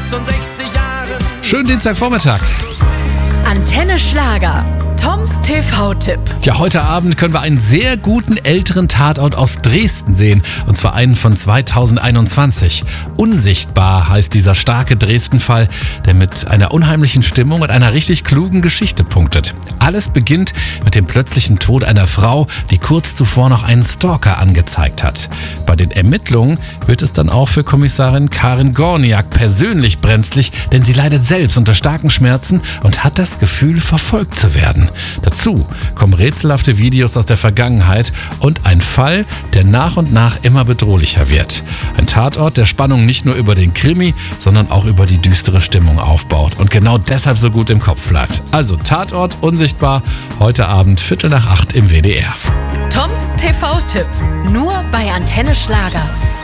66 Jahren. Schönen Dienstagvormittag. Antenne Schlager. Toms TV-Tipp. Ja, heute Abend können wir einen sehr guten älteren Tatort aus Dresden sehen. Und zwar einen von 2021. Unsichtbar heißt dieser starke Dresden-Fall, der mit einer unheimlichen Stimmung und einer richtig klugen Geschichte punktet. Alles beginnt mit dem plötzlichen Tod einer Frau, die kurz zuvor noch einen Stalker angezeigt hat. Bei den Ermittlungen wird es dann auch für Kommissarin Karin Gorniak persönlich brenzlig, denn sie leidet selbst unter starken Schmerzen und hat das Gefühl, verfolgt zu werden. Dazu kommen rätselhafte Videos aus der Vergangenheit und ein Fall, der nach und nach immer bedrohlicher wird. Ein Tatort, der Spannung nicht nur über den Krimi, sondern auch über die düstere Stimmung aufbaut und genau deshalb so gut im Kopf bleibt. Also Tatort unsichtbar, heute Abend 7:45 im WDR. Toms TV-Tipp. Nur bei Antenne Schlager.